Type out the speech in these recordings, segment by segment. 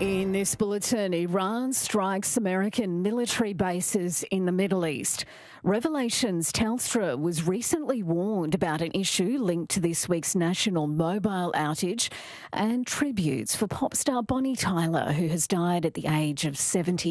In this bulletin, Iran strikes American military bases in the Middle East. Revelations Telstra was recently warned about an issue linked to this week's national mobile outage, and tributes for pop star Bonnie Tyler, who has died at the age of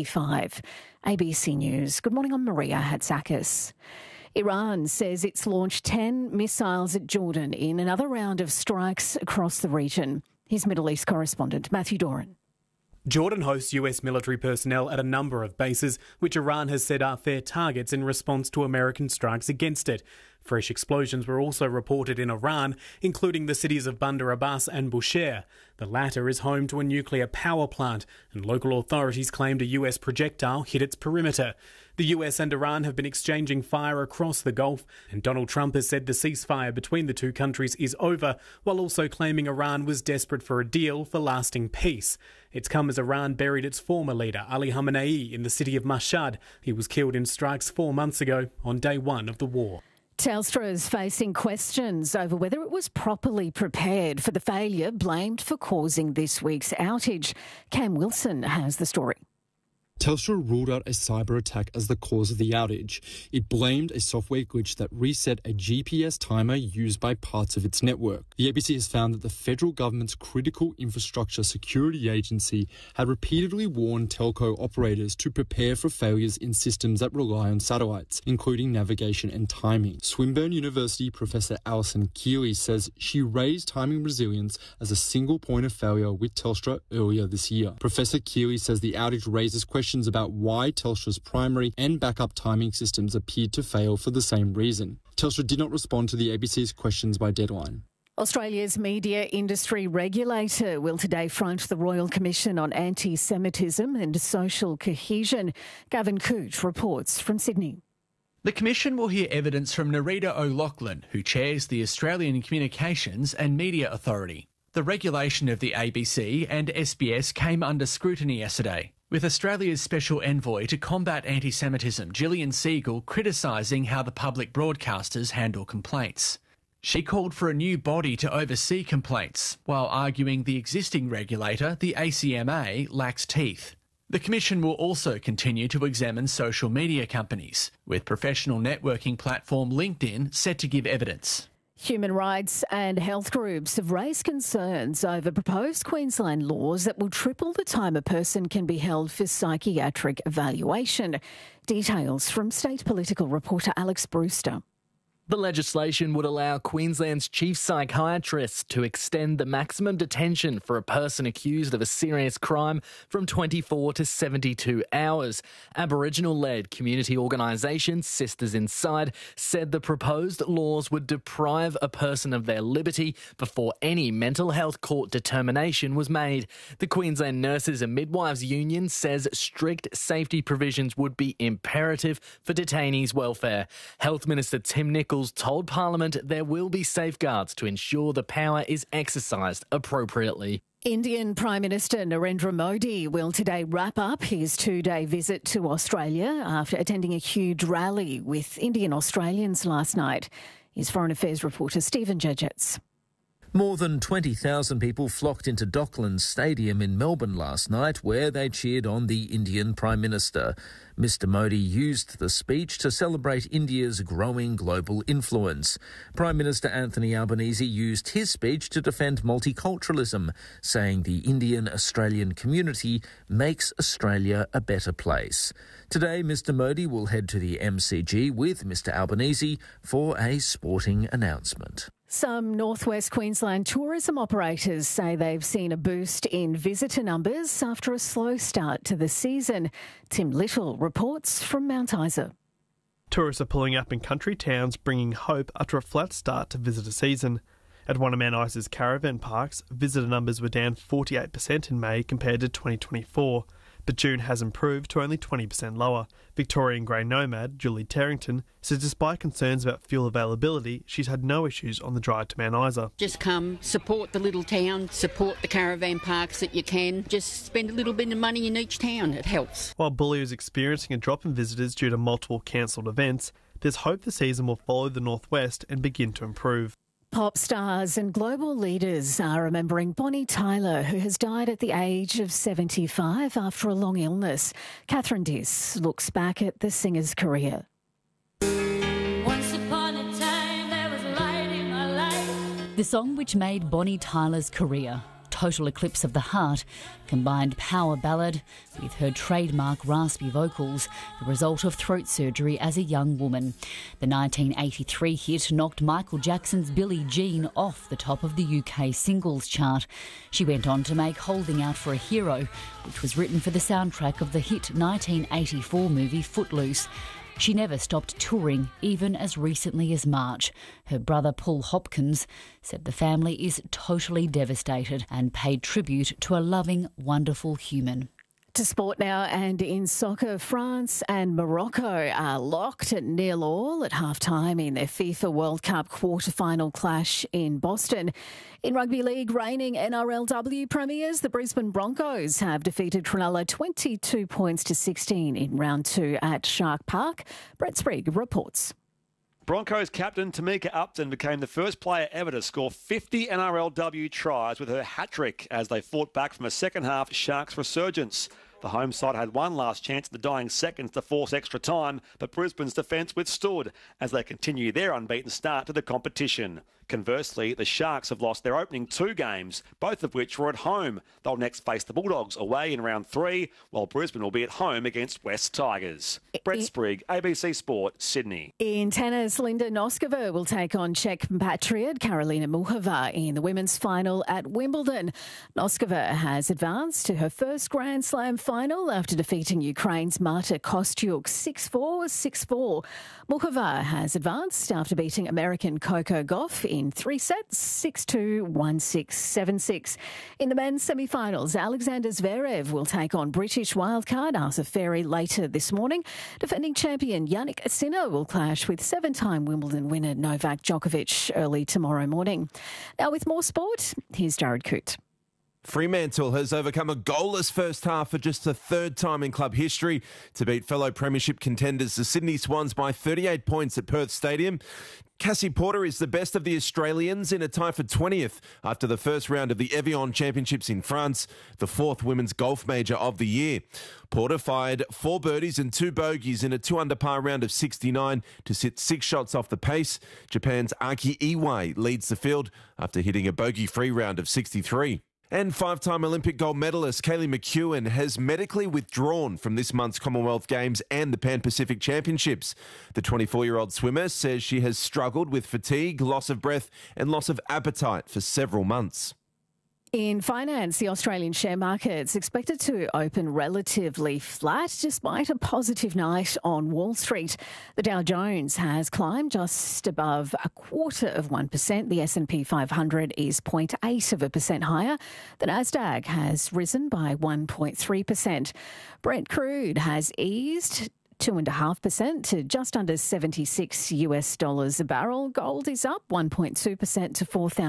75. ABC News. Good morning, I'm Maria Hatzakis. Iran says it's launched 10 missiles at Jordan in another round of strikes across the region. Here's Middle East correspondent Matthew Doran. Jordan hosts US military personnel at a number of bases, which Iran has said are fair targets in response to American strikes against it. Fresh explosions were also reported in Iran, including the cities of Bandar Abbas and Bushehr. The latter is home to a nuclear power plant, and local authorities claimed a US projectile hit its perimeter. The US and Iran have been exchanging fire across the Gulf, and Donald Trump has said the ceasefire between the two countries is over, while also claiming Iran was desperate for a deal for lasting peace. It's come as Iran buried its former leader, Ali Khamenei, in the city of Mashhad. He was killed in strikes 4 months ago, on day one of the war. Telstra is facing questions over whether it was properly prepared for the failure blamed for causing this week's outage. Cam Wilson has the story. Telstra ruled out a cyber attack as the cause of the outage. It blamed a software glitch that reset a GPS timer used by parts of its network. The ABC has found that the federal government's Critical Infrastructure Security Agency had repeatedly warned telco operators to prepare for failures in systems that rely on satellites, including navigation and timing. Swinburne University Professor Alison Keeley says she raised timing resilience as a single point of failure with Telstra earlier this year. Professor Keeley says the outage raises questions about why Telstra's primary and backup timing systems appeared to fail for the same reason. Telstra did not respond to the ABC's questions by deadline. Australia's media industry regulator will today front the Royal Commission on Anti-Semitism and Social Cohesion. Gavin Coote reports from Sydney. The Commission will hear evidence from Nerida O'Loughlin, who chairs the Australian Communications and Media Authority. The regulation of the ABC and SBS came under scrutiny yesterday, with Australia's Special Envoy to combat anti-Semitism, Gillian Siegel, criticising how the public broadcasters handle complaints. She called for a new body to oversee complaints, while arguing the existing regulator, the ACMA, lacks teeth. The Commission will also continue to examine social media companies, with professional networking platform LinkedIn set to give evidence. Human rights and health groups have raised concerns over proposed Queensland laws that will triple the time a person can be held for psychiatric evaluation. Details from state political reporter Alex Brewster. The legislation would allow Queensland's chief psychiatrist to extend the maximum detention for a person accused of a serious crime from 24 to 72 hours. Aboriginal-led community organisation Sisters Inside said the proposed laws would deprive a person of their liberty before any mental health court determination was made. The Queensland Nurses and Midwives Union says strict safety provisions would be imperative for detainees' welfare. Health Minister Tim Nicholls told Parliament there will be safeguards to ensure the power is exercised appropriately. Indian Prime Minister Narendra Modi will today wrap up his 2-day visit to Australia after attending a huge rally with Indian Australians last night. Here's Foreign Affairs reporter Stephen Jejets. More than 20,000 people flocked into Docklands Stadium in Melbourne last night, where they cheered on the Indian Prime Minister. Mr Modi used the speech to celebrate India's growing global influence. Prime Minister Anthony Albanese used his speech to defend multiculturalism, saying the Indian-Australian community makes Australia a better place. Today, Mr Modi will head to the MCG with Mr Albanese for a sporting announcement. Some northwest Queensland tourism operators say they've seen a boost in visitor numbers after a slow start to the season. Tim Little reports from Mount Isa. Tourists are pulling up in country towns, bringing hope after a flat start to visitor season. At one of Mount Isa's caravan parks, visitor numbers were down 48% in May compared to 2024, but June has improved to only 20% lower. Victorian grey nomad Julie Terrington says despite concerns about fuel availability, she's had no issues on the drive to Mount Isa. Just come, support the little town, support the caravan parks that you can. Just spend a little bit of money in each town, it helps. While Bully is experiencing a drop in visitors due to multiple cancelled events, there's hope the season will follow the northwest and begin to improve. Pop stars and global leaders are remembering Bonnie Tyler, who has died at the age of 75 after a long illness. Catherine Diss looks back at the singer's career. Once upon a time, there was light in my life. The song which made Bonnie Tyler's career, Total Eclipse of the Heart, combined power ballad with her trademark raspy vocals, the result of throat surgery as a young woman. The 1983 hit knocked Michael Jackson's Billie Jean off the top of the UK singles chart. She went on to make Holding Out for a Hero, which was written for the soundtrack of the hit 1984 movie Footloose. She never stopped touring, even as recently as March. Her brother Paul Hopkins said the family is totally devastated and paid tribute to a loving, wonderful human. To sport now, and in soccer, France and Morocco are locked at 0-0 at half-time in their FIFA World Cup quarter-final clash in Boston. In rugby league, reigning NRLW premiers, the Brisbane Broncos have defeated Cronulla 22 points to 16 in round 2 at Shark Park. Brett Sprigg reports. Broncos captain Tamika Upton became the first player ever to score 50 NRLW tries with her hat-trick as they fought back from a second-half Sharks resurgence. The home side had one last chance in the dying seconds to force extra time, but Brisbane's defence withstood as they continue their unbeaten start to the competition. Conversely, the Sharks have lost their opening 2 games, both of which were at home. They'll next face the Bulldogs away in round 3, while Brisbane will be at home against West Tigers. Brett Sprigg, ABC Sport, Sydney. In tennis, Linda Noskova will take on Czech compatriot Karolina Muchova in the women's final at Wimbledon. Noskova has advanced to her first Grand Slam final after defeating Ukraine's Marta Kostyuk 6-4, 6-4. Muchova has advanced after beating American Coco Gauff in 3 sets, 6-2, 1-6, 7-6. In the men's semi-finals, Alexander Zverev will take on British wildcard Arthur Ferry later this morning. Defending champion Yannick Sinner will clash with 7-time Wimbledon winner Novak Djokovic early tomorrow morning. Now with more sport, here's Jared Coote. Fremantle has overcome a goalless first half for just the 3rd time in club history to beat fellow premiership contenders the Sydney Swans by 38 points at Perth Stadium. Cassie Porter is the best of the Australians in a tie for 20th after the first round of the Evian Championships in France, the 4th women's golf major of the year. Porter fired 4 birdies and 2 bogeys in a 2-under-par round of 69 to sit 6 shots off the pace. Japan's Aki Iwai leads the field after hitting a bogey-free round of 63. And 5-time Olympic gold medalist Kaylee McEwen has medically withdrawn from this month's Commonwealth Games and the Pan-Pacific Championships. The 24-year-old swimmer says she has struggled with fatigue, loss of breath and loss of appetite for several months. In finance, the Australian share market's expected to open relatively flat despite a positive night on Wall Street. The Dow Jones has climbed just above 0.25%. The S&P 500 is 0.8% higher. The Nasdaq has risen by 1.3%. Brent crude has eased 2.5% to just under $76 a barrel. Gold is up 1.2% to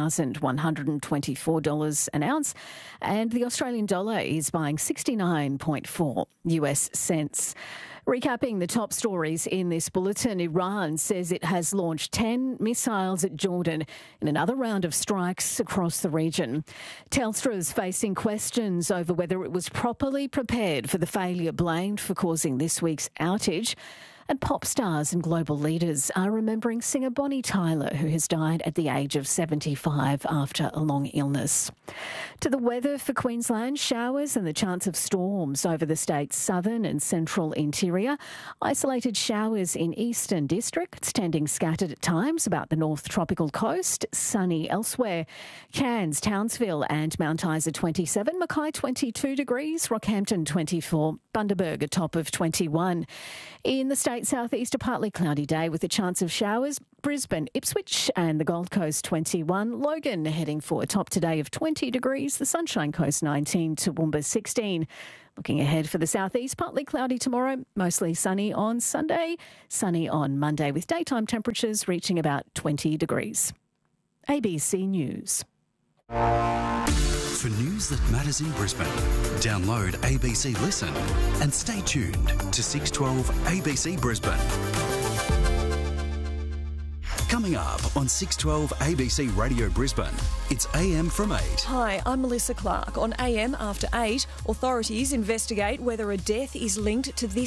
$4,124 an ounce. And the Australian dollar is buying 69.4 US cents. Recapping the top stories in this bulletin, Iran says it has launched 10 missiles at Jordan in another round of strikes across the region. Telstra is facing questions over whether it was properly prepared for the failure blamed for causing this week's outage. And pop stars and global leaders are remembering singer Bonnie Tyler, who has died at the age of 75 after a long illness. To the weather for Queensland, showers and the chance of storms over the state's southern and central interior. Isolated showers in eastern districts, tending scattered at times about the north tropical coast, sunny elsewhere. Cairns, Townsville and Mount Isa 27, Mackay 22 degrees, Rockhampton 24, Bundaberg a top of 21. In the state southeast, a partly cloudy day with a chance of showers. Brisbane, Ipswich and the Gold Coast 21. Logan heading for a top today of 20 degrees. The Sunshine Coast 19, Toowoomba 16. Looking ahead for the southeast, partly cloudy tomorrow, mostly sunny on Sunday, sunny on Monday with daytime temperatures reaching about 20 degrees. ABC News. For news that matters in Brisbane, download ABC Listen and stay tuned to 612 ABC Brisbane. Come Coming up on 612 ABC Radio Brisbane, it's AM from 8. Hi, I'm Melissa Clark. On AM after 8, authorities investigate whether a death is linked to this